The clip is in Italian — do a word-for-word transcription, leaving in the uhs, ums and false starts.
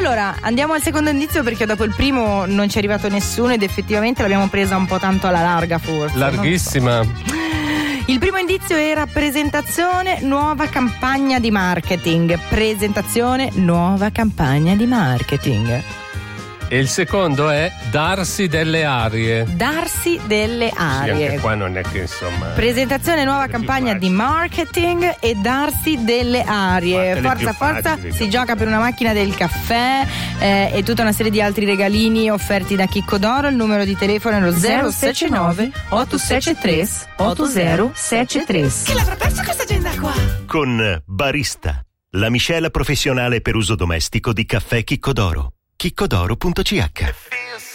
Allora, andiamo al secondo indizio, perché dopo il primo non ci è arrivato nessuno ed effettivamente l'abbiamo presa un po' tanto alla larga, forse. Larghissima. Il primo indizio era presentazione, nuova campagna di marketing. Presentazione, nuova campagna di marketing. E il secondo è darsi delle arie. Darsi delle arie. Sì, anche qua non è che insomma. Presentazione, nuova campagna di marketing e darsi delle arie. Forza, forza, facili, si gioca per una macchina del caffè eh, e tutta una serie di altri regalini offerti da Chicco d'Oro. Il numero di telefono è lo zero sette nove otto sette tre otto zero sette tre. Chi l'avrà persa questa agenda qua? Con Barista, la miscela professionale per uso domestico di caffè Chicco d'Oro. chicco d'oro punto c h.